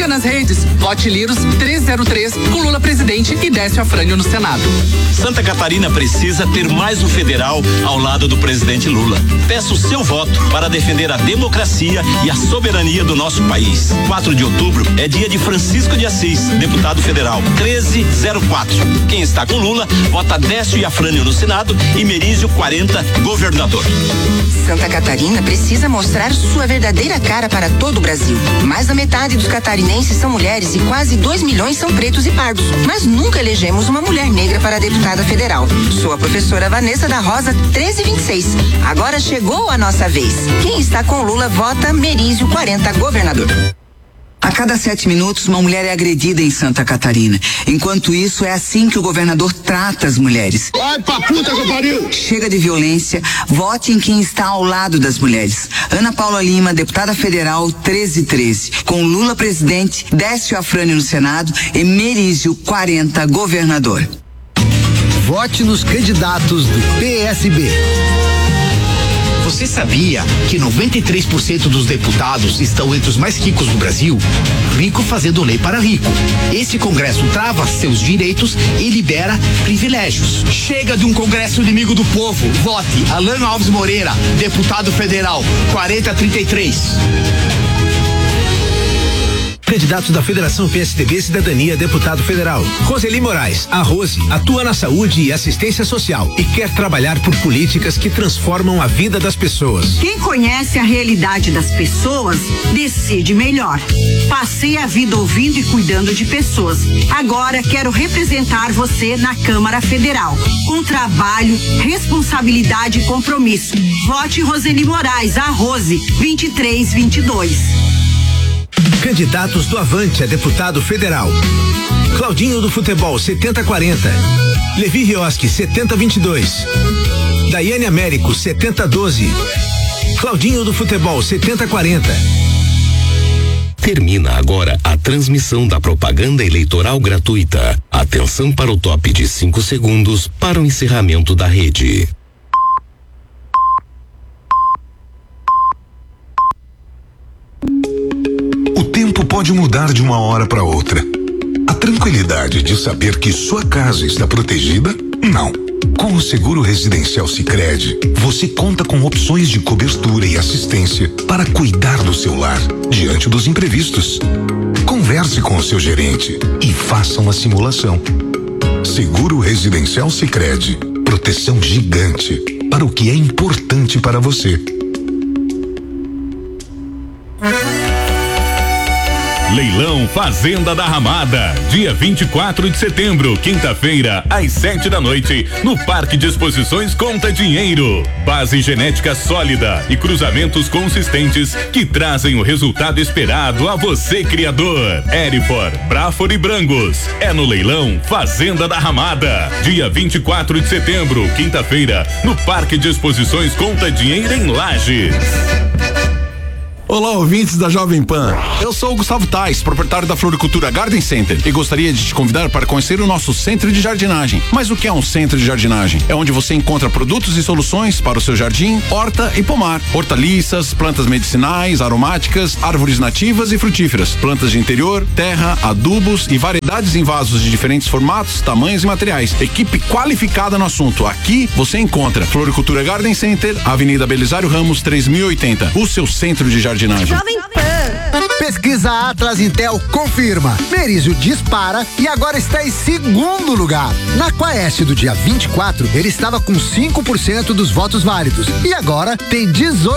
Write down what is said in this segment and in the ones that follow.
nas redes. Vote Liros 303 com Lula presidente e Décio Afrânio no Senado. Santa Catarina precisa ter mais um federal ao lado do presidente Lula. Peço o seu voto para defender a democracia e a soberania do nosso país. 4 de outubro é dia de Francisco de Assis, deputado federal, 1304. Quem está com Lula, vota Décio e Afrânio no Senado e Merizio 40, governador. Santa Catarina precisa mostrar sua verdadeira cara para todo o Brasil. Mais da metade dos catarinenses são mulheres e quase 2 milhões são pretos e pardos. Mas nunca elegemos uma mulher negra para deputada federal. Sou a professora Vanessa da Rosa 1326. Agora chegou a nossa vez. Quem está com Lula vota Merizio 40, governador. A cada 7 minutos, uma mulher é agredida em Santa Catarina. Enquanto isso, é assim que o governador trata as mulheres. Vai pra puta que pariu! Chega de violência, vote em quem está ao lado das mulheres. Ana Paula Lima, deputada federal 1313. Com Lula presidente, Décio Afrânio no Senado e Merizio 40, governador. Vote nos candidatos do PSB. Você sabia que 93% dos deputados estão entre os mais ricos do Brasil? Rico fazendo lei para rico. Esse Congresso trava seus direitos e libera privilégios. Chega de um Congresso inimigo do povo. Vote Alan Alves Moreira, deputado federal, 4033. Candidatos da Federação PSDB Cidadania, deputado federal. Roseli Moraes, a Rose, atua na saúde e assistência social e quer trabalhar por políticas que transformam a vida das pessoas. Quem conhece a realidade das pessoas, decide melhor. Passei a vida ouvindo e cuidando de pessoas. Agora quero representar você na Câmara Federal. Com trabalho, responsabilidade e compromisso. Vote Roseli Moraes, a Rose, 2322. Candidatos do Avante a deputado federal. Claudinho do Futebol 7040. Levi Rioski 7022. Daiane Américo 7012. Claudinho do Futebol 7040. Termina agora a transmissão da propaganda eleitoral gratuita. Atenção para o top de 5 segundos para o encerramento da rede. O tempo pode mudar de uma hora para outra. A tranquilidade de saber que sua casa está protegida? Não. Com o Seguro Residencial Sicredi, você conta com opções de cobertura e assistência para cuidar do seu lar diante dos imprevistos. Converse com o seu gerente e faça uma simulação. Seguro Residencial Sicredi. Proteção gigante para o que é importante para você. Leilão Fazenda da Ramada, dia 24 de setembro, quinta-feira, às 7 da noite, no Parque de Exposições Conta Dinheiro. Base genética sólida e cruzamentos consistentes que trazem o resultado esperado a você, criador. Erifor, Brafor e Brangos. É no Leilão Fazenda da Ramada, dia 24 de setembro, quinta-feira, no Parque de Exposições Conta Dinheiro em Lages. Olá, ouvintes da Jovem Pan. Eu sou o Gustavo Tais, proprietário da Floricultura Garden Center, e gostaria de te convidar para conhecer o nosso centro de jardinagem. Mas o que é um centro de jardinagem? É onde você encontra produtos e soluções para o seu jardim, horta e pomar. Hortaliças, plantas medicinais, aromáticas, árvores nativas e frutíferas, plantas de interior, terra, adubos e variedades em vasos de diferentes formatos, tamanhos e materiais. Equipe qualificada no assunto. Aqui você encontra Floricultura Garden Center, Avenida Belisário Ramos 3080, o seu centro de jardinagem. Jovem Pan. Pesquisa Atlas Intel confirma. Merizio dispara e agora está em segundo lugar. Na Quaest do dia 24, ele estava com 5% dos votos válidos e agora tem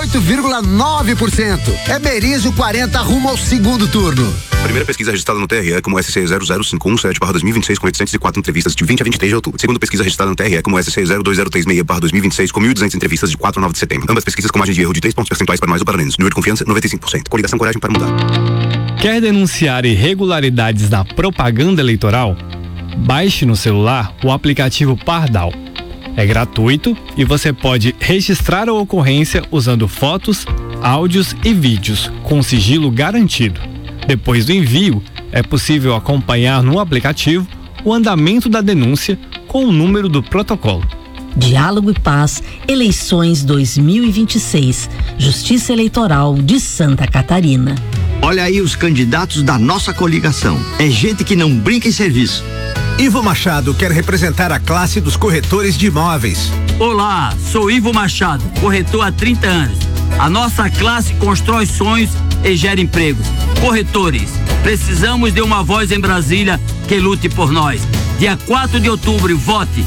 18,9%. É Merizio 40 rumo ao segundo turno. Primeira pesquisa registrada no TRE como SC 00517/2026 com 804 entrevistas de 20 a 23 de outubro. Segunda pesquisa registrada no TRE como SC 02036/2026 com 1.200 entrevistas de 4 a 9 de setembro. Ambas pesquisas com margem de erro de 3 pontos percentuais para mais ou para menos. Nível de confiança 95%. Coligação Coragem para mudar. Quer denunciar irregularidades na propaganda eleitoral? Baixe no celular o aplicativo Pardal. É gratuito e você pode registrar a ocorrência usando fotos, áudios e vídeos com sigilo garantido. Depois do envio, é possível acompanhar no aplicativo o andamento da denúncia com o número do protocolo. Diálogo e Paz, eleições 2026, Justiça Eleitoral de Santa Catarina. Olha aí os candidatos da nossa coligação. É gente que não brinca em serviço. Ivo Machado quer representar a classe dos corretores de imóveis. Olá, sou Ivo Machado, corretor há 30 anos. A nossa classe constrói sonhos e gera empregos. Corretores, precisamos de uma voz em Brasília que lute por nós. Dia 4 de outubro, vote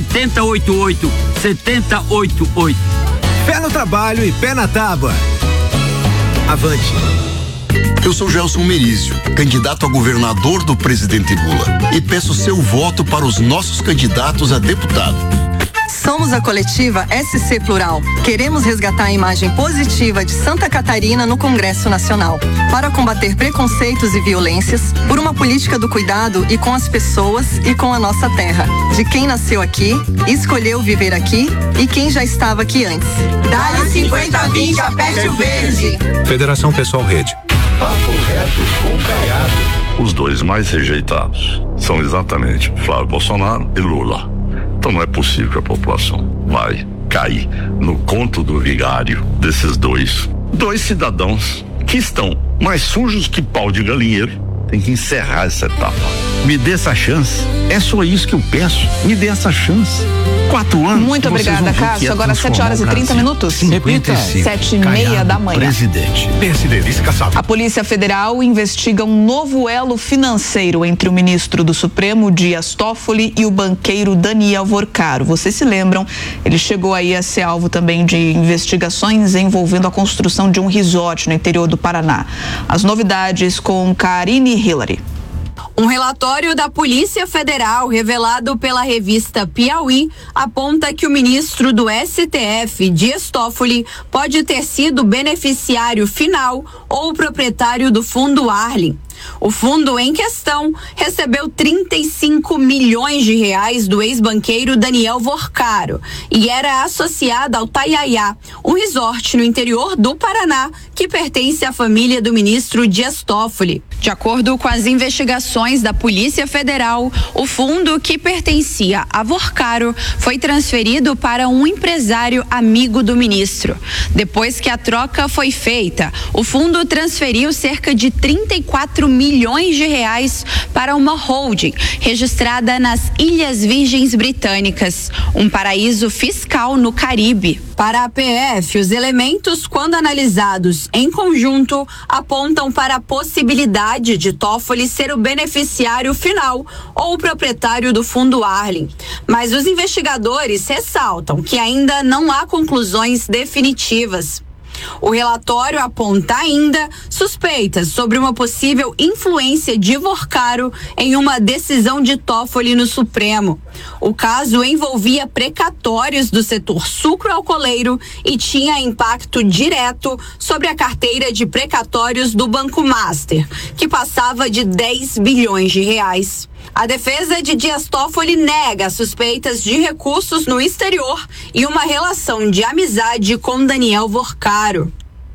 788. Pé no trabalho e pé na tábua. Avante. Eu sou Gelson Merizio, candidato a governador do presidente Lula, e peço seu voto para os nossos candidatos a deputado. Somos a coletiva SC Plural. Queremos resgatar a imagem positiva de Santa Catarina no Congresso Nacional, para combater preconceitos e violências, por uma política do cuidado e com as pessoas e com a nossa terra, de quem nasceu aqui, escolheu viver aqui e quem já estava aqui antes. Dá-lhe 50-20, aperte o verde. Federação Pessoal Rede. Papo reto com Caiado. Os dois mais rejeitados são exatamente Flávio Bolsonaro e Lula. Então não é possível que a população vai cair no conto do vigário desses dois cidadãos que estão mais sujos que pau de galinheiro. Tem que encerrar essa etapa. Me dê essa chance. É só isso que eu peço. Me dê essa chance. 4 anos. Muito obrigada, Cássio. Agora 7h30. Repita. 7h30 da manhã. Presidente. Delícia Kassab. A Polícia Federal investiga um novo elo financeiro entre o ministro do Supremo, Dias Toffoli, e o banqueiro Daniel Vorcaro. Vocês se lembram? Ele chegou aí a ser alvo também de investigações envolvendo a construção de um resort no interior do Paraná. As novidades com Karine Hillary. Um relatório da Polícia Federal revelado pela revista Piauí aponta que o ministro do STF, Dias Toffoli, pode ter sido beneficiário final ou proprietário do Fundo Arlen. O fundo em questão recebeu 35 milhões de reais do ex-banqueiro Daniel Vorcaro e era associado ao Taiaiá, um resort no interior do Paraná que pertence à família do ministro Dias Toffoli. De acordo com as investigações da Polícia Federal, o fundo que pertencia a Vorcaro foi transferido para um empresário amigo do ministro. Depois que a troca foi feita, o fundo transferiu cerca de 34 milhões de reais para uma holding registrada nas Ilhas Virgens Britânicas, um paraíso fiscal no Caribe. Para a PF, os elementos, quando analisados em conjunto, apontam para a possibilidade de Toffoli ser o beneficiário final ou o proprietário do Fundo Arlen. Mas os investigadores ressaltam que ainda não há conclusões definitivas. O relatório aponta ainda suspeitas sobre uma possível influência de Vorcaro em uma decisão de Toffoli no Supremo. O caso envolvia precatórios do setor sucroalcooleiro e tinha impacto direto sobre a carteira de precatórios do Banco Master, que passava de 10 bilhões de reais. A defesa de Dias Toffoli nega suspeitas de recursos no exterior e uma relação de amizade com Daniel Vorcaro.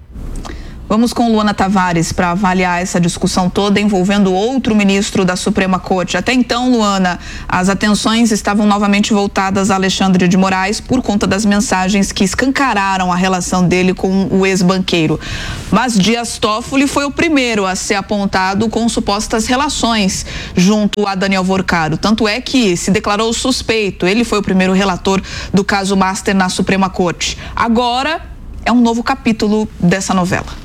Vamos com Luana Tavares para avaliar essa discussão toda envolvendo outro ministro da Suprema Corte. Até então, Luana, as atenções estavam novamente voltadas a Alexandre de Moraes por conta das mensagens que escancararam a relação dele com o ex-banqueiro. Mas Dias Toffoli foi o primeiro a ser apontado com supostas relações junto a Daniel Vorcaro. Tanto é que se declarou suspeito. Ele foi o primeiro relator do caso Master na Suprema Corte. Agora é um novo capítulo dessa novela.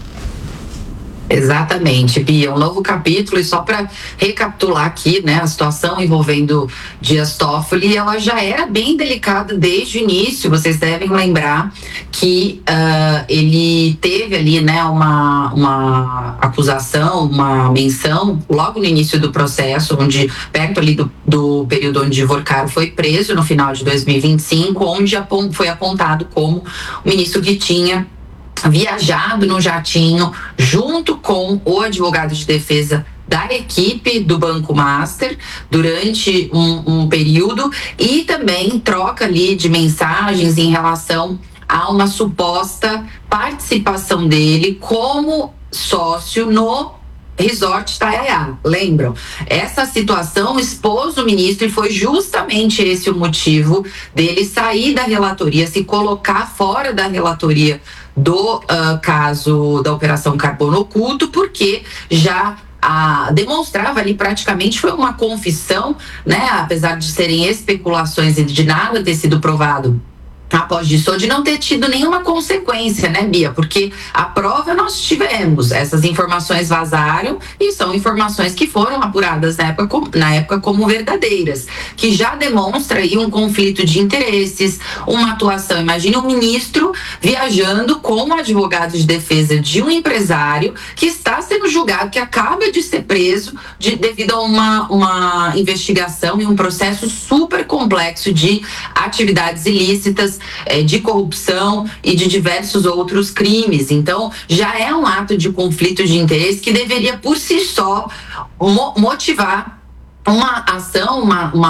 Exatamente, Bia, um novo capítulo. E só para recapitular aqui, né, a situação envolvendo Dias Toffoli, ela já era bem delicada desde o início. Vocês devem lembrar que ele teve ali, né, uma acusação, uma menção logo no início do processo, onde perto ali do período onde Vorcaro foi preso no final de 2025, onde foi apontado como o ministro que tinha viajado no jatinho junto com o advogado de defesa da equipe do Banco Master durante um período, e também troca ali de mensagens em relação a uma suposta participação dele como sócio no Resort Taiaiá. Lembram? Essa situação expôs o ministro e foi justamente esse o motivo dele sair da relatoria, se colocar fora da relatoria do caso da Operação Carbono Oculto, porque já demonstrava ali, praticamente foi uma confissão, né? Apesar de serem especulações e de nada ter sido provado após disso, de não ter tido nenhuma consequência, né, Bia? Porque a prova nós tivemos, essas informações vazaram e são informações que foram apuradas na época como verdadeiras, que já demonstra aí um conflito de interesses, uma atuação. Imagine um ministro viajando com um advogado de defesa de um empresário que está sendo julgado, que acaba de ser preso devido a uma investigação e um processo super complexo de atividades ilícitas, de corrupção e de diversos outros crimes. Então, já é um ato de conflito de interesse que deveria, por si só, motivar uma ação,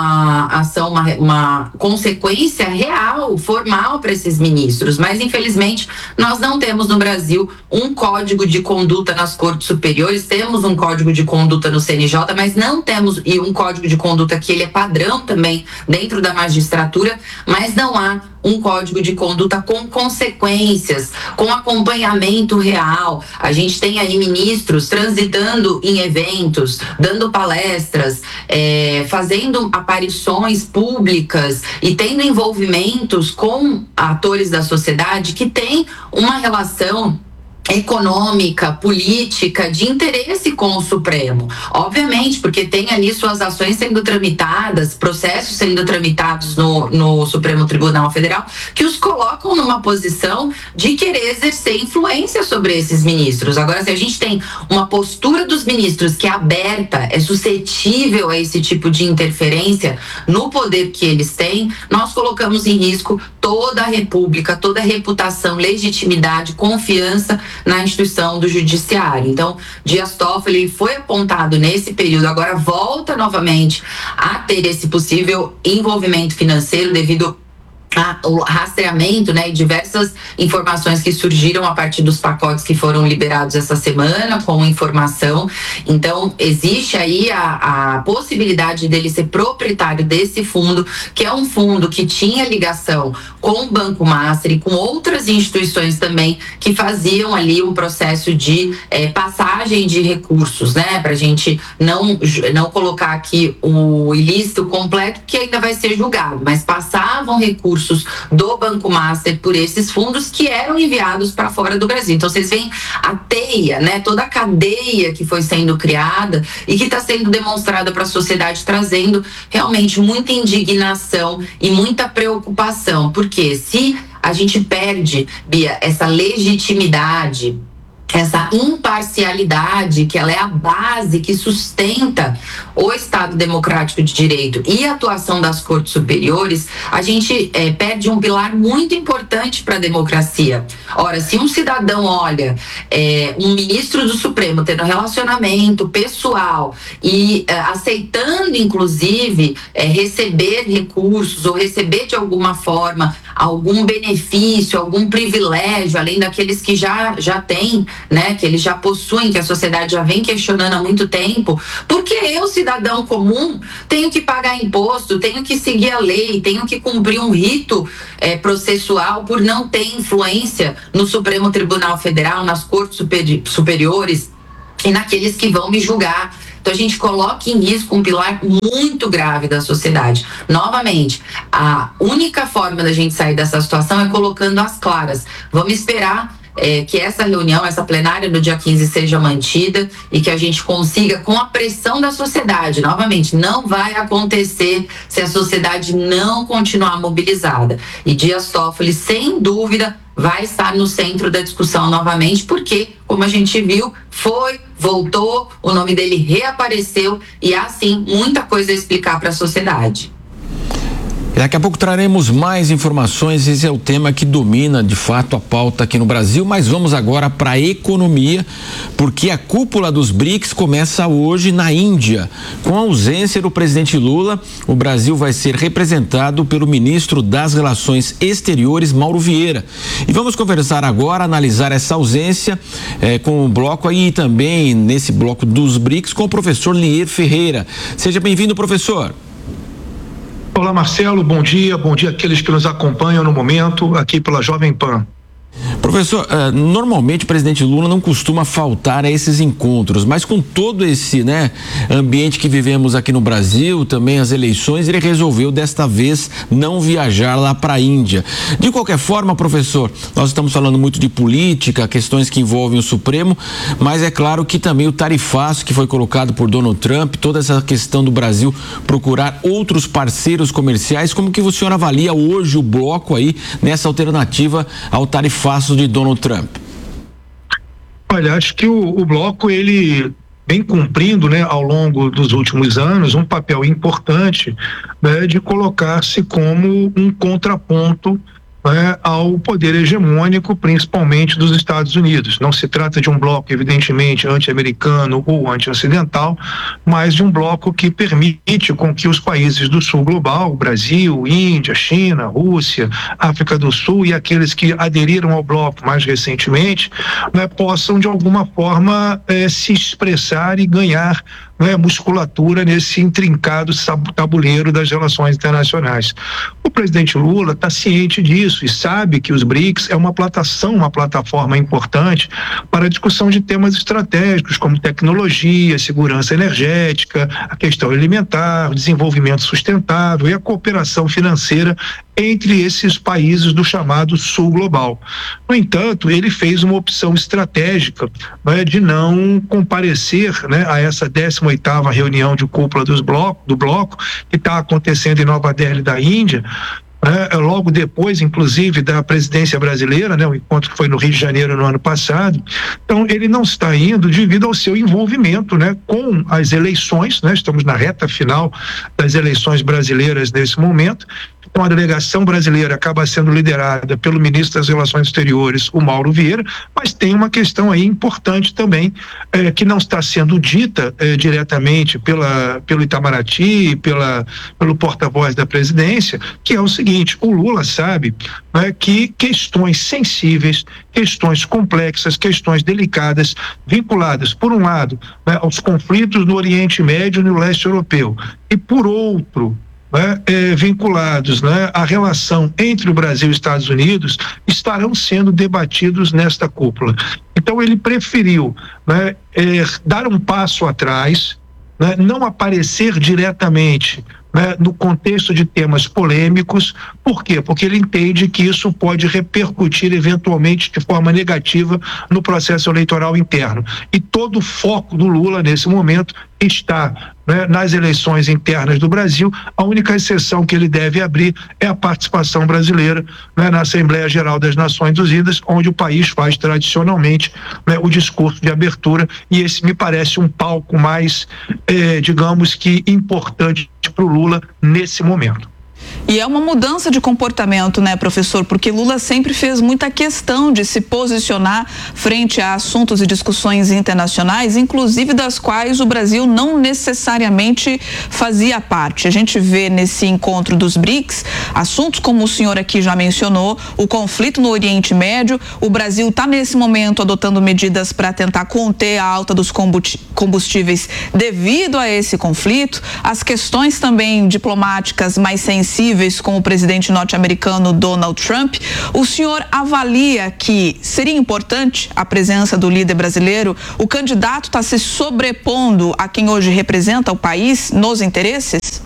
uma consequência real, formal para esses ministros. Mas, infelizmente, nós não temos no Brasil um código de conduta nas cortes superiores, temos um código de conduta no CNJ, mas não temos, e um código de conduta que ele é padrão também dentro da magistratura, mas não há um código de conduta com consequências, com acompanhamento real. A gente tem aí ministros transitando em eventos, dando palestras, fazendo aparições públicas e tendo envolvimentos com atores da sociedade que têm uma relação econômica, política, de interesse com o Supremo. Obviamente, porque tem ali suas ações sendo tramitadas, processos sendo tramitados no Supremo Tribunal Federal, que os colocam numa posição de querer exercer influência sobre esses ministros. Agora, se a gente tem uma postura dos ministros que é aberta, é suscetível a esse tipo de interferência no poder que eles têm, nós colocamos em risco toda a República, toda a reputação, legitimidade, confiança na instituição do judiciário. Então, Dias Toffoli foi apontado nesse período, agora volta novamente a ter esse possível envolvimento financeiro devido o rastreamento, né, e diversas informações que surgiram a partir dos pacotes que foram liberados essa semana com informação. Então, existe aí a possibilidade dele ser proprietário desse fundo, que é um fundo que tinha ligação com o Banco Master e com outras instituições também que faziam ali um processo de passagem de recursos, né, pra gente não colocar aqui o ilícito completo, que ainda vai ser julgado, mas passavam recursos do Banco Master por esses fundos que eram enviados para fora do Brasil. Então vocês veem a teia, né, toda a cadeia que foi sendo criada e que está sendo demonstrada para a sociedade, trazendo realmente muita indignação e muita preocupação, porque se a gente perde, Bia, essa legitimidade, essa imparcialidade, que ela é a base que sustenta o Estado Democrático de Direito e a atuação das cortes superiores, a gente perde um pilar muito importante para a democracia. Ora, se um cidadão olha um ministro do Supremo tendo relacionamento pessoal e aceitando, inclusive, receber recursos ou receber de alguma forma algum benefício, algum privilégio, além daqueles que já têm, né, que eles já possuem, que a sociedade já vem questionando há muito tempo, porque eu, cidadão comum, tenho que pagar imposto, tenho que seguir a lei, tenho que cumprir um rito processual por não ter influência no Supremo Tribunal Federal, nas cortes superiores e naqueles que vão me julgar. Então a gente coloca em risco um pilar muito grave da sociedade. Novamente, a única forma da gente sair dessa situação é colocando as claras. Vamos esperar que essa reunião, essa plenária no dia 15 seja mantida e que a gente consiga, com a pressão da sociedade, novamente, não vai acontecer se a sociedade não continuar mobilizada. E Dias Toffoli, sem dúvida, vai estar no centro da discussão novamente, porque, como a gente viu, voltou, o nome dele reapareceu e há, sim, muita coisa a explicar para a sociedade. Daqui a pouco traremos mais informações. Esse é o tema que domina de fato a pauta aqui no Brasil, mas vamos agora para a economia, porque a cúpula dos BRICS começa hoje na Índia. Com a ausência do presidente Lula, o Brasil vai ser representado pelo ministro das Relações Exteriores, Mauro Vieira. E vamos conversar agora, analisar essa ausência com o bloco aí e também nesse bloco dos BRICS com o professor Lier Ferreira. Seja bem-vindo, professor. Olá, Marcelo, bom dia àqueles que nos acompanham no momento aqui pela Jovem Pan. Professor, normalmente o presidente Lula não costuma faltar a esses encontros, mas com todo esse, ambiente que vivemos aqui no Brasil, também as eleições, ele resolveu desta vez não viajar lá para a Índia. De qualquer forma, professor, nós estamos falando muito de política, questões que envolvem o Supremo, mas é claro que também o tarifaço que foi colocado por Donald Trump, toda essa questão do Brasil procurar outros parceiros comerciais, como que o senhor avalia hoje o bloco aí nessa alternativa ao tarifaço de Donald Trump? Olha, acho que o bloco, ele vem cumprindo, ao longo dos últimos anos, um papel importante, de colocar-se como um contraponto ao poder hegemônico, principalmente dos Estados Unidos. Não se trata de um bloco, evidentemente, anti-americano ou anti-ocidental, mas de um bloco que permite com que os países do sul global, Brasil, Índia, China, Rússia, África do Sul e aqueles que aderiram ao bloco mais recentemente, possam, de alguma forma, se expressar e ganhar musculatura nesse intrincado tabuleiro das relações internacionais. O presidente Lula está ciente disso e sabe que os BRICS é uma plataforma importante para a discussão de temas estratégicos como tecnologia, segurança energética, a questão alimentar, o desenvolvimento sustentável e a cooperação financeira entre esses países do chamado Sul Global. No entanto, ele fez uma opção estratégica de não comparecer a essa 18ª reunião de cúpula do bloco, que está acontecendo em Nova Delhi, da Índia, logo depois, inclusive, da presidência brasileira, o encontro que foi no Rio de Janeiro no ano passado. Então, ele não está indo devido ao seu envolvimento com as eleições, estamos na reta final das eleições brasileiras nesse momento. Então, a delegação brasileira acaba sendo liderada pelo ministro das Relações Exteriores, o Mauro Vieira, mas tem uma questão aí importante também, que não está sendo dita diretamente pelo Itamaraty, pelo porta-voz da presidência, que é o seguinte: o Lula sabe que questões sensíveis, questões complexas, questões delicadas, vinculadas, por um lado, aos conflitos no Oriente Médio e no leste europeu, e por outro, vinculados à relação entre o Brasil e os Estados Unidos, estarão sendo debatidos nesta cúpula. Então ele preferiu dar um passo atrás, não aparecer diretamente no contexto de temas polêmicos. Por quê? Porque ele entende que isso pode repercutir eventualmente de forma negativa no processo eleitoral interno. E todo o foco do Lula nesse momento está nas eleições internas do Brasil. A única exceção que ele deve abrir é a participação brasileira na Assembleia Geral das Nações Unidas, onde o país faz tradicionalmente o discurso de abertura, e esse me parece um palco mais, digamos que, importante para o Lula nesse momento. E é uma mudança de comportamento, professor? Porque Lula sempre fez muita questão de se posicionar frente a assuntos e discussões internacionais, inclusive das quais o Brasil não necessariamente fazia parte. A gente vê nesse encontro dos BRICS assuntos como o senhor aqui já mencionou, o conflito no Oriente Médio. O Brasil está nesse momento adotando medidas para tentar conter a alta dos combustíveis devido a esse conflito. As questões também diplomáticas mais sensíveis com o presidente norte-americano Donald Trump. O senhor avalia que seria importante a presença do líder brasileiro? O candidato está se sobrepondo a quem hoje representa o país nos interesses?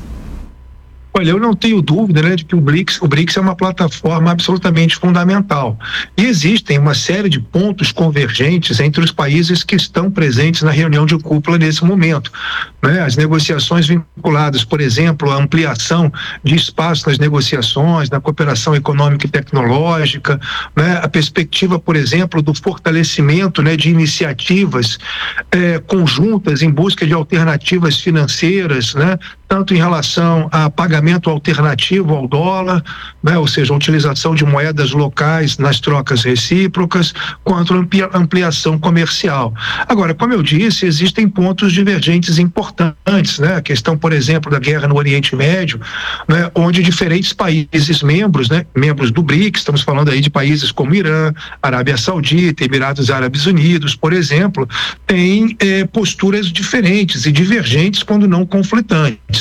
Olha, eu não tenho dúvida de que o BRICS é uma plataforma absolutamente fundamental. E existem uma série de pontos convergentes entre os países que estão presentes na reunião de cúpula nesse momento. As negociações vinculadas, por exemplo, à ampliação de espaço nas negociações, na cooperação econômica e tecnológica, a perspectiva, por exemplo, do fortalecimento de iniciativas conjuntas em busca de alternativas financeiras, tanto em relação a pagamento alternativo ao dólar, ou seja, a utilização de moedas locais nas trocas recíprocas, quanto a ampliação comercial. Agora, como eu disse, existem pontos divergentes importantes, a questão, por exemplo, da guerra no Oriente Médio, onde diferentes países membros do BRICS, estamos falando aí de países como Irã, Arábia Saudita, Emirados Árabes Unidos, por exemplo, têm posturas diferentes e divergentes, quando não conflitantes.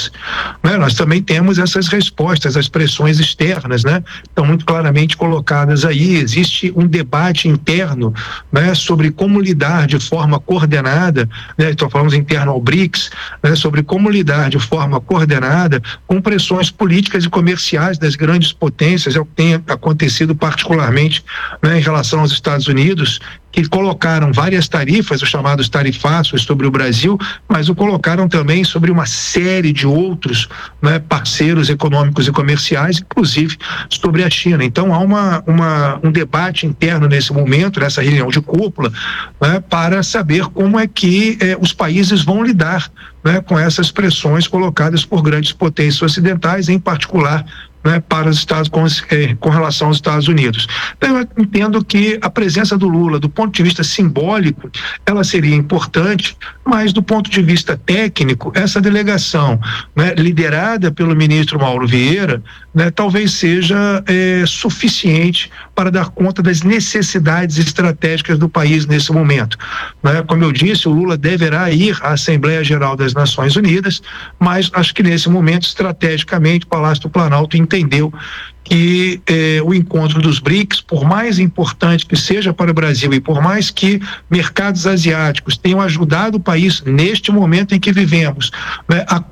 BRICS, né? Nós também temos essas respostas, as pressões externas, né? Estão muito claramente colocadas aí. Existe um debate interno, né, sobre como lidar de forma coordenada, né? Então falamos interno ao BRICS, né, sobre como lidar de forma coordenada com pressões políticas e comerciais das grandes potências, é o que tem acontecido particularmente, né, em relação aos Estados Unidos, que colocaram várias tarifas, os chamados tarifaços, sobre o Brasil, mas o colocaram também sobre uma série de outros, né, parceiros econômicos e comerciais, inclusive sobre a China. Então há um debate interno nesse momento, nessa reunião de cúpula, né, para saber como é que os países vão lidar, né, com essas pressões colocadas por grandes potências ocidentais, em particular, né, para os Estados, com relação aos Estados Unidos. Então, eu entendo que a presença do Lula, do ponto de vista simbólico, ela seria importante, mas do ponto de vista técnico, essa delegação, né, liderada pelo ministro Mauro Vieira, né, talvez seja suficiente para dar conta das necessidades estratégicas do país nesse momento, né? Como eu disse, o Lula deverá ir à Assembleia Geral das Nações Unidas, mas acho que nesse momento, estrategicamente, o Palácio do Planalto entendeu que o encontro dos BRICS, por mais importante que seja para o Brasil e por mais que mercados asiáticos tenham ajudado o país neste momento em que vivemos, né, a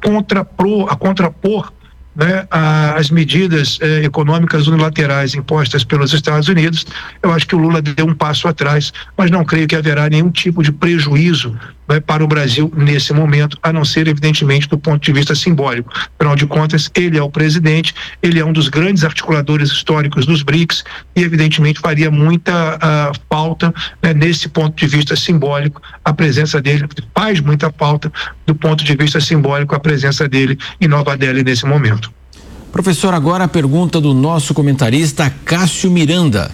contrapor, né, as medidas econômicas unilaterais impostas pelos Estados Unidos, eu acho que o Lula deu um passo atrás, mas não creio que haverá nenhum tipo de prejuízo, né, para o Brasil nesse momento, a não ser, evidentemente, do ponto de vista simbólico. Afinal de contas, ele é o presidente, ele é um dos grandes articuladores históricos dos BRICS e, evidentemente, faria muita falta, né, nesse ponto de vista simbólico, a presença dele, faz muita falta do ponto de vista simbólico a presença dele em Nova Delhi nesse momento. Professor, agora a pergunta do nosso comentarista Cássio Miranda.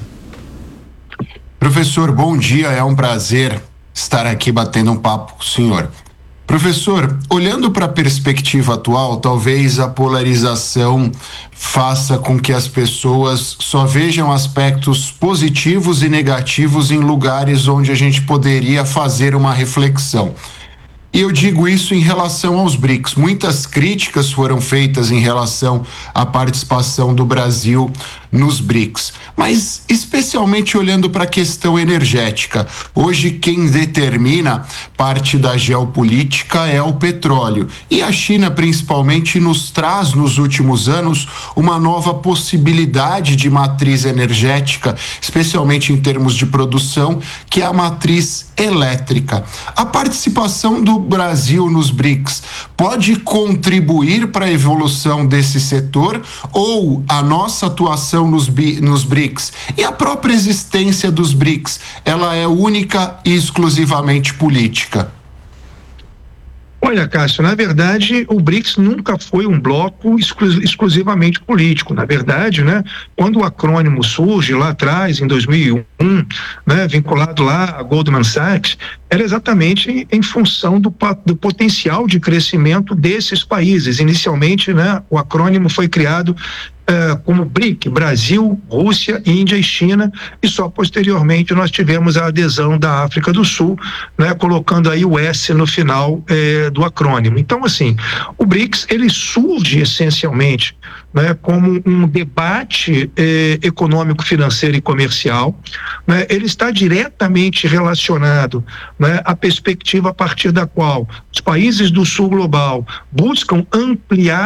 Professor, bom dia, é um prazer estar aqui batendo um papo com o senhor. Professor, olhando para a perspectiva atual, talvez a polarização faça com que as pessoas só vejam aspectos positivos e negativos em lugares onde a gente poderia fazer uma reflexão. E eu digo isso em relação aos BRICS. Muitas críticas foram feitas em relação à participação do Brasil nos BRICS, mas especialmente olhando para a questão energética. Hoje quem determina parte da geopolítica é o petróleo, e a China principalmente nos traz nos últimos anos uma nova possibilidade de matriz energética, especialmente em termos de produção, que é a matriz elétrica. A participação do Brasil nos BRICS pode contribuir para a evolução desse setor, ou a nossa atuação nos BRICS e a própria existência dos BRICS, ela é única e exclusivamente política? Olha, Cássio, na verdade, o BRICS nunca foi um bloco exclusivamente político. Na verdade, né, quando o acrônimo surge lá atrás, em 2001, né, vinculado lá a Goldman Sachs, era exatamente em função do potencial de crescimento desses países. Inicialmente, né, o acrônimo foi criado como BRIC, Brasil, Rússia, Índia e China, e só posteriormente nós tivemos a adesão da África do Sul, né, colocando aí o S no final do acrônimo. Então, assim, o BRICS, ele surge essencialmente, né, como um debate econômico, financeiro e comercial, né, ele está diretamente relacionado, né, à perspectiva a partir da qual os países do Sul global buscam ampliar